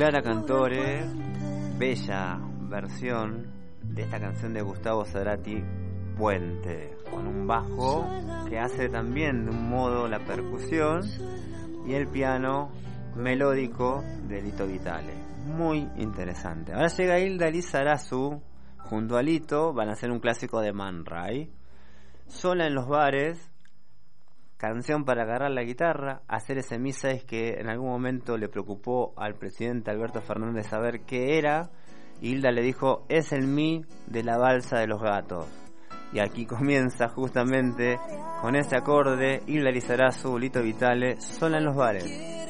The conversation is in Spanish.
Clara Cantore, bella versión de esta canción de Gustavo Cerati, Puente, con un bajo que hace también de un modo la percusión y el piano melódico de Lito Vitale. Muy interesante. Ahora llega Hilda Lizarazu junto a Lito, van a hacer un clásico de Man Ray, Sola en los bares, canción para agarrar la guitarra, hacer ese mi-6 que en algún momento le preocupó al presidente Alberto Fernández saber qué era, y Hilda le dijo, es el mi de la balsa de los gatos. Y aquí comienza justamente con ese acorde Hilda Lizarazu, Lito Vitale, Sola en los bares.